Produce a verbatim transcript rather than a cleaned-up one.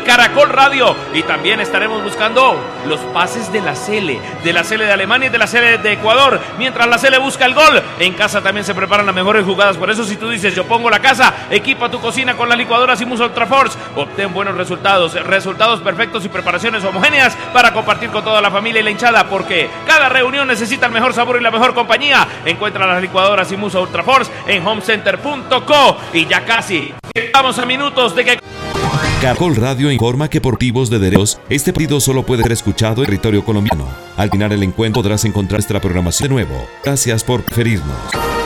Caracol Radio. Y también estaremos buscando los pases de la Sele, de la Sele de Alemania y de la Sele de Ecuador. Mientras la Sele busca el gol, en casa también se preparan las mejores jugadas. Por eso si tú dices yo pongo la casa, equipa tu cocina con las licuadoras Imus Ultraforce. Obtén buenos resultados, resultados perfectos y preparaciones homogéneas para compartir con toda la familia y la hinchada, porque cada reunión necesita el mejor sabor y la mejor compañía. Encuentra las licuadoras Imus Ultraforce en homecenter punto co. Y ya casi estamos a minutos de que Caracol Radio informa que por motivos de derechos, este partido solo puede ser escuchado en territorio colombiano. Al final el encuentro podrás encontrar nuestra programación de nuevo. Gracias por preferirnos.